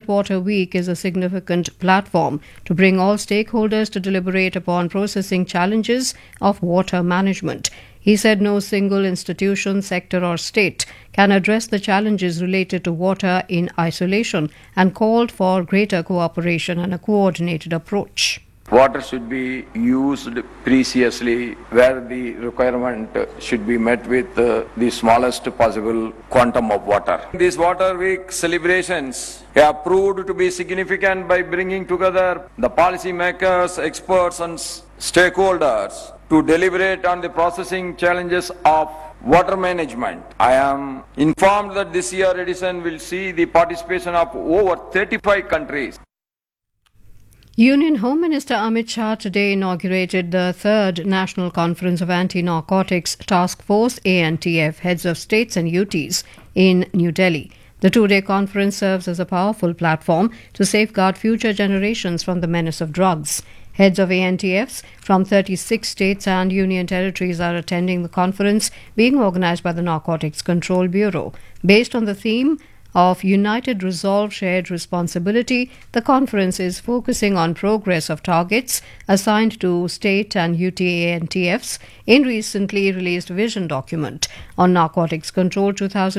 Water Week is a significant platform to bring all stakeholders to deliberate upon processing challenges of water management. He said no single institution, sector or state can address the challenges related to water in isolation and called for greater cooperation and a coordinated approach. Water should be used preciously where the requirement should be met with the smallest possible quantum of water. These Water Week celebrations have proved to be significant by bringing together the policy makers, experts and stakeholders to deliberate on the processing challenges of water management. I am informed that this year edition will see the participation of over 35 countries. Union Home Minister Amit Shah today inaugurated the third National Conference of Anti-Narcotics Task Force ANTF heads of states and UTs in New Delhi. The two-day conference serves as a powerful platform to safeguard future generations from the menace of drugs. Heads of ANTFs from 36 states and union territories are attending the conference being organized by the Narcotics Control Bureau. Based on the theme of United Resolve, Shared Responsibility, the conference is focusing on progress of targets assigned to state and UT ANTFs in recently released vision document on narcotics control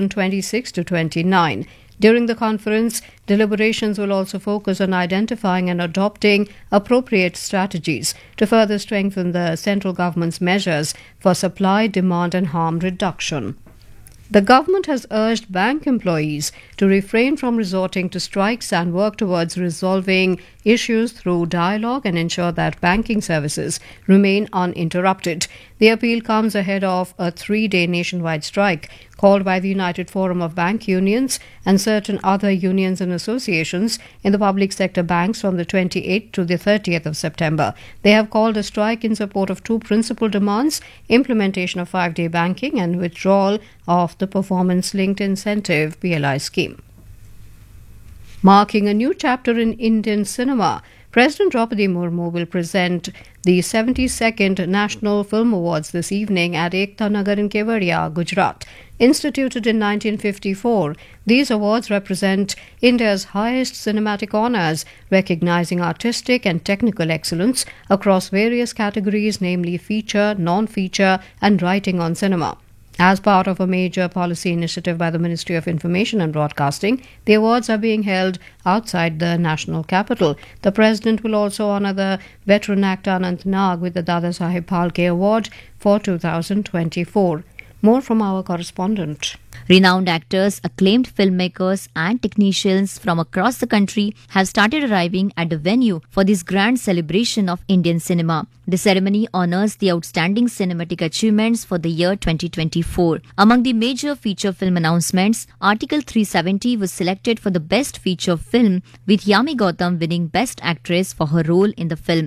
2026-29. During the conference, deliberations will also focus on identifying and adopting appropriate strategies to further strengthen the central government's measures for supply, demand and harm reduction. The government has urged bank employees to refrain from resorting to strikes and work towards resolving issues through dialogue and ensure that banking services remain uninterrupted. The appeal comes ahead of a 3-day nationwide strike called by the United Forum of Bank Unions and certain other unions and associations in the public sector banks from the 28th to the 30th of September. They have called a strike in support of two principal demands: implementation of 5-day banking and withdrawal of the performance-linked incentive PLI scheme. Marking a new chapter in Indian cinema, President Draupadi Murmu will present the 72nd National Film Awards this evening at Ekta Nagar in Kevadia, Gujarat. Instituted in 1954, these awards represent India's highest cinematic honours, recognizing artistic and technical excellence across various categories, namely feature, non-feature and writing on cinema. As part of a major policy initiative by the Ministry of Information and Broadcasting, the awards are being held outside the national capital. The President will also honour the veteran actor Anant Nag with the Dada Saheb Phalke Award for 2024. More from our correspondent. Renowned actors, acclaimed filmmakers and technicians from across the country have started arriving at the venue for this grand celebration of Indian cinema. The ceremony honours the outstanding cinematic achievements for the year 2024. Among the major feature film announcements, Article 370 was selected for the best feature film, with Yami Gautam winning Best Actress for her role in the film.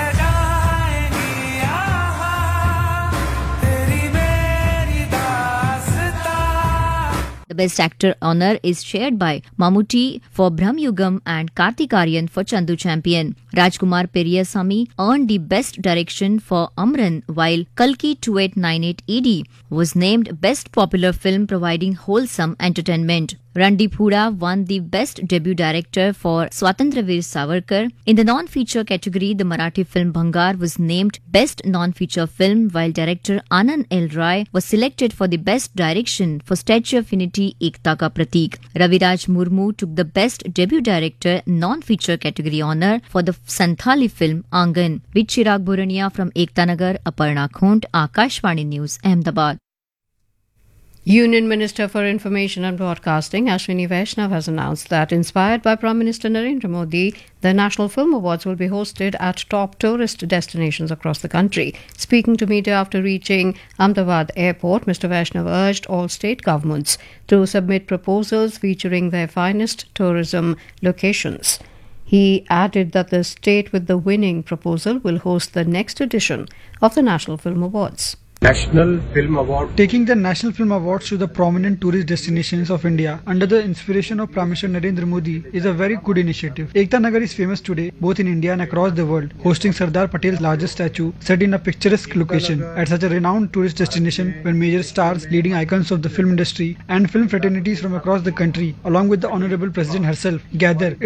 The Best Actor honour is shared by Mammootty for Brahm Yugam and Karthik Aaryan for Chandu Champion. Rajkumar Periyasamy earned the Best Direction for Amran, while Kalki 2898 ED was named Best Popular Film, providing wholesome entertainment. Randeep Hooda won the Best Debut Director for Swatantraveer Savarkar. In the non-feature category, the Marathi film Bhangar was named Best Non-Feature Film, while director Anand L. Rai was selected for the Best Direction for Statue of Unity Ekta Ka Pratik. Raviraj Murmu took the Best Debut Director non-feature category honour for the Santhali film Angan. With Chirag Burania from Ekta Nagar, Aparna Khont, Akashvani News, Ahmedabad. Union Minister for Information and Broadcasting Ashwini Vaishnav has announced that, inspired by Prime Minister Narendra Modi, the National Film Awards will be hosted at top tourist destinations across the country. Speaking to media after reaching Ahmedabad Airport, Mr. Vaishnav urged all state governments to submit proposals featuring their finest tourism locations. He added that the state with the winning proposal will host the next edition of the National Film Awards. National Film Award. Taking the National Film Awards to the prominent tourist destinations of India under the inspiration of Prime Minister Narendra Modi is a very good initiative. Ekta Nagar is famous today both in India and across the world, hosting Sardar Patel's largest statue set in a picturesque location at such a renowned tourist destination where major stars, leading icons of the film industry and film fraternities from across the country, along with the Honorable President herself, gather.